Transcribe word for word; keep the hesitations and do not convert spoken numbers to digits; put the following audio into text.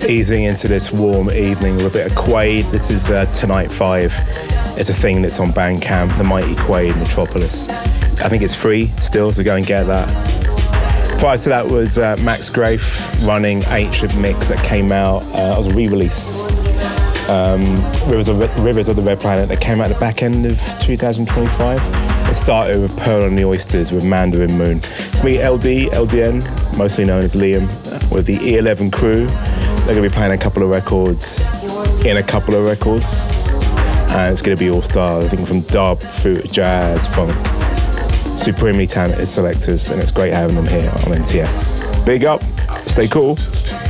easing into this warm evening with a bit of Quaid. This is uh, Tonight five. It's a thing that's on Bandcamp, The Mighty Quaid Metropolis. I think it's free still, so go and get that. Prior to that was uh, Max Grafe running Ancient Mix that came out uh, as a re-release. Um, Rivers, of, Rivers of the Red Planet that came out at the back end of two thousand twenty-five. It started with Pearl on the Oysters with Mandarin Moon. To me, L D, L D N, mostly known as Liam, with the E eleven crew. They're going to be playing a couple of records in a couple of records. And it's going to be all stars, I think, from dub through to jazz, from supremely talented selectors, and it's great having them here on N T S. Big up, stay cool.